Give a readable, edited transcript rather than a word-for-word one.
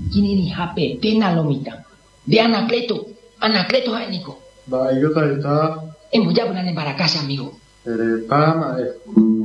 Kini ni HP tena lomita. De Anacleto Nico. Va, yo ta. En bulla bulan en para casa, amigo. Pa, ma.